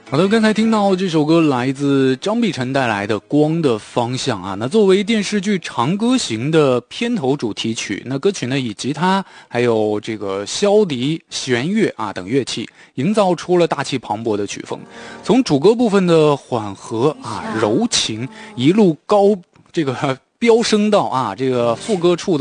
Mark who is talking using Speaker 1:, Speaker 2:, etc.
Speaker 1: 好的，刚才听到这首歌来自张碧晨带来的《光的方向》啊，那作为电视剧《长歌行》的片头主题曲，那歌曲呢以吉他还有这个箫笛、弦乐啊等乐器，营造出了大气磅礴的曲风。从主歌部分的缓和啊柔情，一路这个飙升到啊这个副歌处的